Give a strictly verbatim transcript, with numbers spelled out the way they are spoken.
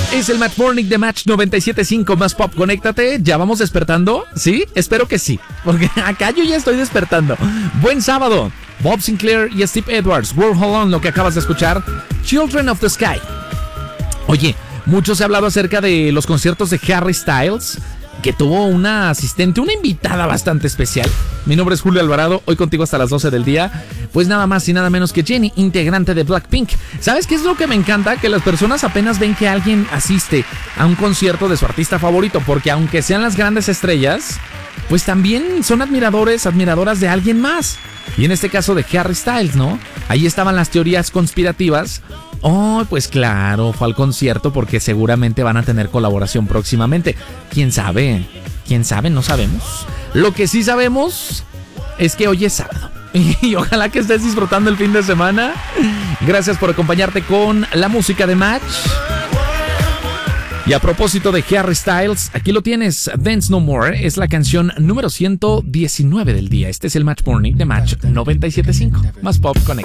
Es el Match Morning de Match noventa y siete punto cinco más pop. Conéctate, ¿ya vamos despertando? ¿Sí? Espero que sí, porque acá yo ya estoy despertando. Buen sábado. Bob Sinclair y Steve Edwards, World Hold On, lo que acabas de escuchar. Children of the Sky. Oye, mucho se ha hablado acerca de los conciertos de Harry Styles, que tuvo una asistente, una invitada bastante especial. Mi nombre es Julio Alvarado, hoy contigo hasta las doce del día. Pues nada más y nada menos que Jennie, integrante de Blackpink. ¿Sabes qué es lo que me encanta? Que las personas apenas ven que alguien asiste a un concierto de su artista favorito, porque aunque sean las grandes estrellas, pues también son admiradores, admiradoras de alguien más. Y en este caso de Harry Styles, ¿no? Ahí estaban las teorías conspirativas. Oh, pues claro, fue al concierto porque seguramente van a tener colaboración próximamente. ¿Quién sabe? ¿Quién sabe? No sabemos. Lo que sí sabemos es que hoy es sábado. Y ojalá que estés disfrutando el fin de semana. Gracias por acompañarte con la música de Match. Y a propósito de Harry Styles, aquí lo tienes. Dance No More es la canción número ciento diecinueve del día. Este es el Match Morning de Match noventa y siete punto cinco. Más Pop Connect.